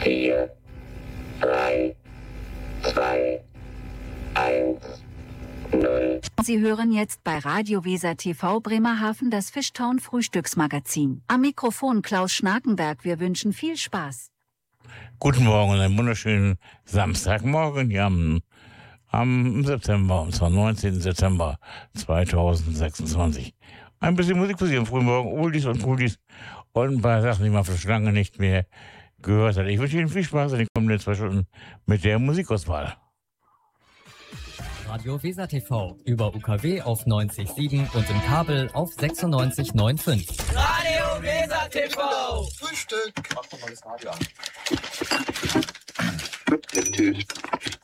4, 3, 2, 1, 0. Sie hören jetzt bei Radio Weser TV Bremerhaven das Fishtown Frühstücksmagazin. Am Mikrofon Klaus Schnakenberg. Wir wünschen viel Spaß. Guten Morgen und einen wunderschönen Samstagmorgen hier am September, und zwar 19. September 2026. Ein bisschen Musik für Sie am frühen Morgen, Oldies und Goodies und ein paar Sachen, die man für lange nicht mehr gehört hat. Ich wünsche Ihnen viel Spaß in den kommenden 2 Stunden mit der Musikauswahl. Radio Weser TV über UKW auf 90,7 und im Kabel auf 96,95. Radio Weser TV! Frühstück! Mach doch mal das Radio an.